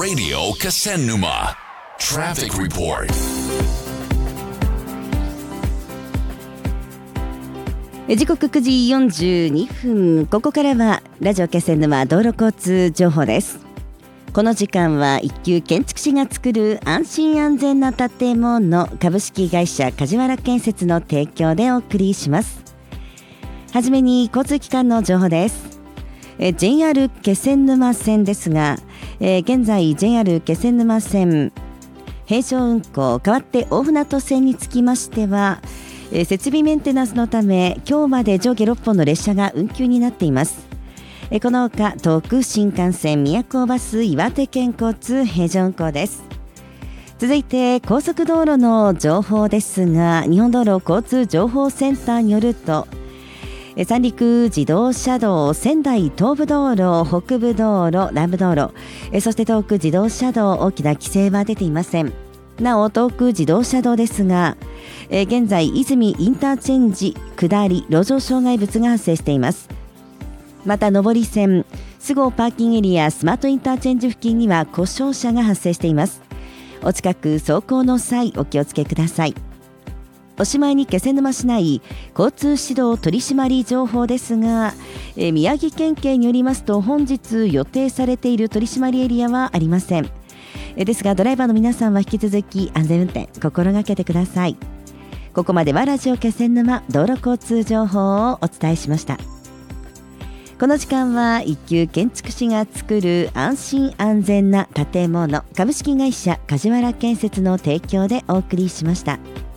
Radio Kasennuma Traffic Report。 時刻9時42分、ここからはラジオ気仙沼道路交通情報です。この時間は一級建築士が作る安心安全な建物株式会社梶原建設の提供でお送りします。はじめに交通機関の情報です。JR 気仙沼線ですが、現在 JR 気仙沼線平常運行、代わって大船渡線につきましては、設備メンテナンスのため今日まで上下6本の列車が運休になっています。このほか東北新幹線、宮古バス、岩手県交通平常運行です。続いて高速道路の情報ですが、日本道路交通情報センターによると、三陸自動車道、仙台東部道路、北部道路、南部道路、そして東北自動車道、大きな規制は出ていません。なお東北自動車道ですが、現在泉インターチェンジ下り路上障害物が発生しています。また上り線菅生パーキングエリアスマートインターチェンジ付近には故障車が発生しています。お近く走行の際お気をつけください。おしまいに気仙沼市内交通指導取締情報ですが、宮城県警によりますと本日予定されている取締エリアはありません。ですがドライバーの皆さんは引き続き安全運転心がけてください。ここまではラジオ気仙沼道路交通情報をお伝えしました。この時間は一級建築士が作る安心安全な建物株式会社梶原建設の提供でお送りしました。